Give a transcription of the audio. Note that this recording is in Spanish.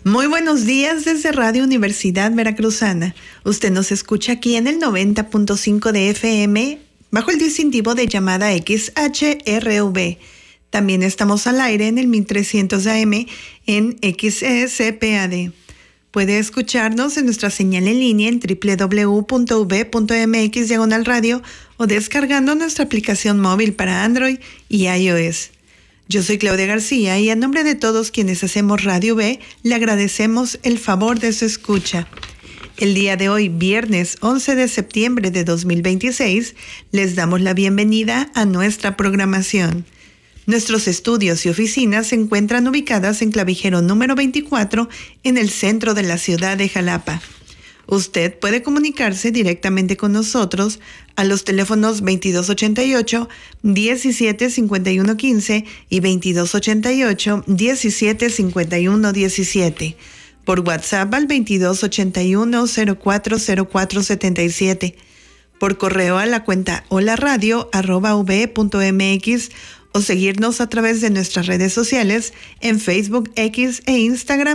Muy buenos días desde Radio Universidad Veracruzana. Usted nos escucha aquí en el 90.5 de FM bajo el distintivo de llamada XHRV. También estamos al aire en el 1300 AM en XECPAD. Puede escucharnos en nuestra señal en línea en www.v.mx/radio o descargando nuestra aplicación móvil para Android y iOS. Yo soy Claudia García y a nombre de todos quienes hacemos Radio V, le agradecemos el favor de su escucha. El día de hoy, viernes 11 de septiembre de 2026, les damos la bienvenida a nuestra programación. Nuestros estudios y oficinas se encuentran ubicadas en Clavijero número 24, en el centro de la ciudad de Jalapa. Usted puede comunicarse directamente con nosotros a los teléfonos 2288-175115 y 2288-175117. Por WhatsApp al 2281-040477. Por correo a la cuenta holaradio@v.mx o seguirnos a través de nuestras redes sociales en Facebook, X e Instagram